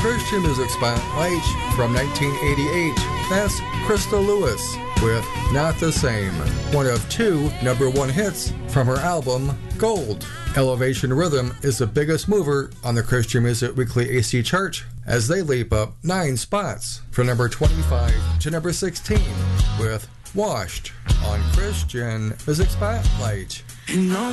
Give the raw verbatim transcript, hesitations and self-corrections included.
Christian Music Spotlight from nineteen eighty-eight. That's Krista Lewis with Not the Same, one of two number one hits from her album Gold. Elevation Rhythm is the biggest mover on the Christian Music Weekly A C chart as they leap up nine spots from number twenty-five to number sixteen with Washed on Christian Music Spotlight.